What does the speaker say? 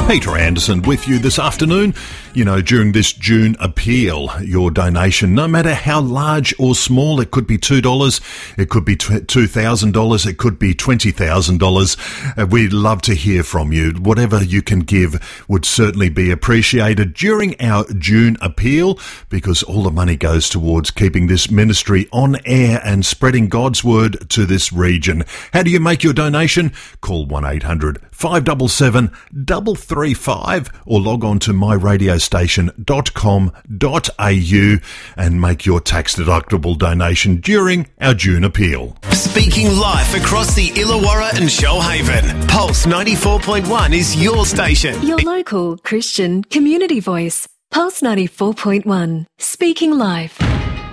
Peter Anderson with you this afternoon. You know, during this June appeal, your donation, no matter how large or small, it could be $2, it could be $2,000, it could be $20,000. We'd love to hear from you. Whatever you can give would certainly be appreciated during our June appeal, because all the money goes towards keeping this ministry on air and spreading God's word to this region. How do you make your donation? Call 1-800-577-335 or log on to myradiostation.com.au and make your tax-deductible donation during our June appeal. Speaking live across the Illawarra and Shoalhaven, Pulse 94.1 is your station. Your local Christian community voice. Pulse 94.1. Speaking live.